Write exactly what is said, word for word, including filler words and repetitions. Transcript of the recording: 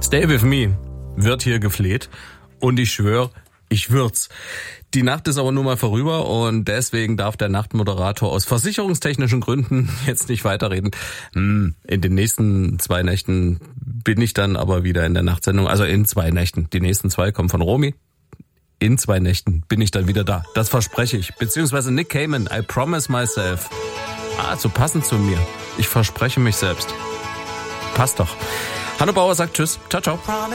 Stay with me wird hier gefleht und ich schwöre, ich würd's. Die Nacht ist aber nun mal vorüber und deswegen darf der Nachtmoderator aus versicherungstechnischen Gründen jetzt nicht weiterreden. In den nächsten zwei Nächten bin ich dann aber wieder in der Nachtsendung, also in zwei Nächten. Die nächsten zwei kommen von Romy. In zwei Nächten bin ich dann wieder da. Das verspreche ich. Beziehungsweise Nick Cayman, I promise myself. Ah, so passend zu mir. Ich verspreche mich selbst. Passt doch. Hanno Bauer sagt Tschüss. Ciao, ciao.